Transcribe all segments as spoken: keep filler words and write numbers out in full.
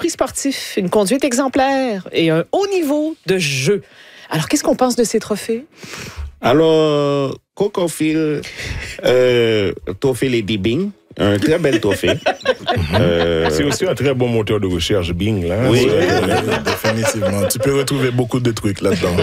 esprit sportif, une conduite exemplaire et un haut niveau de jeu. Alors, qu'est-ce qu'on pense de ces trophées? Alors, Coco-Phil, euh, trophée Lady Bing, un très bel trophée. euh... C'est aussi un très bon moteur de recherche, Bing, là. Oui, définitivement. Tu peux retrouver beaucoup de trucs là-dedans.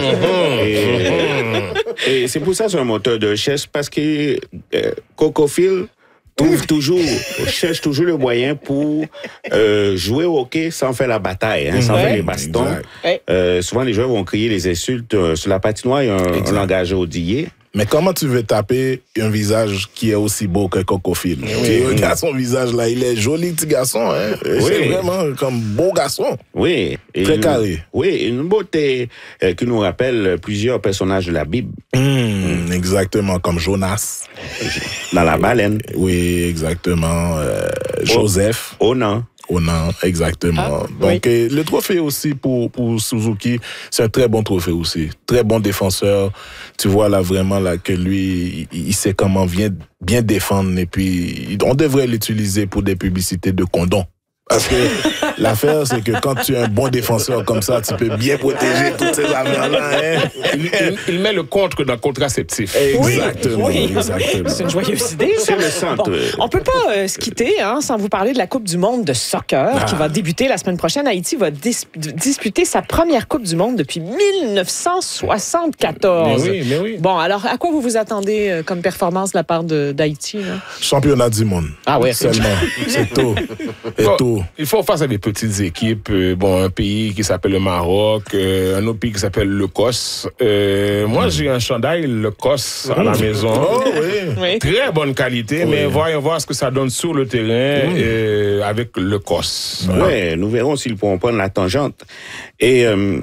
et, et c'est pour ça que c'est un moteur de recherche, parce que euh, Coco-Phil trouve toujours, cherche toujours le moyen pour euh, jouer au hockey sans faire la bataille, hein, sans ouais. faire les bastons. Ouais. Euh, souvent, les joueurs vont crier les insultes euh, sur la patinoire, il y a un, un langage audié. Mais comment tu veux taper un visage qui est aussi beau que Coco-Phil? Oui. Tu regardes son visage là, il est joli petit garçon, hein? Oui. C'est vraiment comme beau garçon. Oui. Et très une, carré. Oui, une beauté euh, qui nous rappelle plusieurs personnages de la Bible. Mmh, mmh. Exactement, comme Jonas. Dans la baleine. Oui, exactement. Euh, Joseph. Onan. Onan, exactement. Ah, Donc, oui. le trophée aussi pour, pour Suzuki, c'est un très bon trophée aussi. Très bon défenseur. Tu vois là vraiment là que lui, il, il sait comment bien, bien défendre. Et puis, on devrait l'utiliser pour des publicités de condoms. Parce que l'affaire, c'est que quand tu es un bon défenseur comme ça, tu peux bien protéger toutes ces affaires-là. Hein? Il, il, il met le contre dans le contraceptif. Exactement. Oui, oui. Exactement. C'est une joyeuse idée. C'est le centre. Bon, on ne peut pas euh, se quitter hein, sans vous parler de la Coupe du monde de soccer ah. qui va débuter la semaine prochaine. Haïti va dis- disputer sa première Coupe du monde depuis dix-neuf cent soixante-quatorze. Mais oui, mais oui. Bon, alors, à quoi vous vous attendez euh, comme performance de la part de, d'Haïti? Là? Championnat du monde. Ah ouais. Seulement. C'est tôt. C'est bon, tôt. Il faut face à des petites équipes. Euh, bon, un pays qui s'appelle le Maroc, euh, un autre pays qui s'appelle l'Écosse. Euh, moi, j'ai un chandail l'Écosse à la maison. Oh, oui. Oui. Très bonne qualité, oui. Mais voyons voir ce que ça donne sur le terrain oui. euh, avec l'Écosse. Oui, ouais, nous verrons s'ils pourront prendre la tangente. Et euh,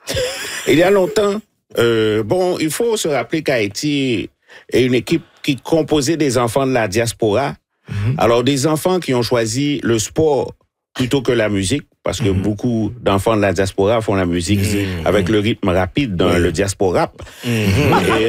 il y a longtemps, euh, bon, il faut se rappeler qu'Haïti est une équipe qui composait des enfants de la diaspora. Mm-hmm. Alors, des enfants qui ont choisi le sport plutôt que la musique, parce que mmh. beaucoup d'enfants de la diaspora font la musique mmh. avec le rythme rapide dans mmh. le diaspora rap. Mmh. Et,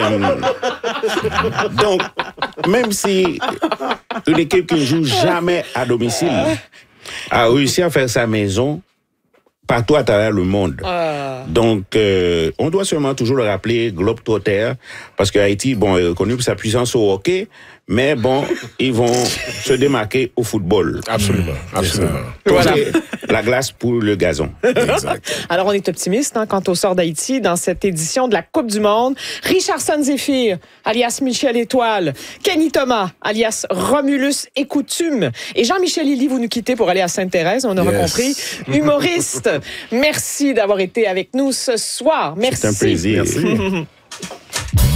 euh, donc, même si une équipe qui ne joue jamais à domicile a réussi à faire sa maison partout à travers le monde. Euh... Donc, euh, on doit seulement toujours le rappeler, Globetrotter, parce que Haïti, bon, est reconnu pour sa puissance au hockey, mais bon, ils vont se démarquer au football. Absolument, mmh, absolument. Voilà. La glace pour le gazon. Exact. Alors, on est optimiste hein, quant au sort d'Haïti dans cette édition de la Coupe du monde. Richardson Zéphyr, alias Michel Étoile, Kenny Thomas, alias Romulus et Coutume, et Jean-Michel Lily, vous nous quittez pour aller à Sainte-Thérèse, on aura yes. compris. Humoriste, merci d'avoir été avec nous ce soir. Merci. C'est un plaisir. Merci.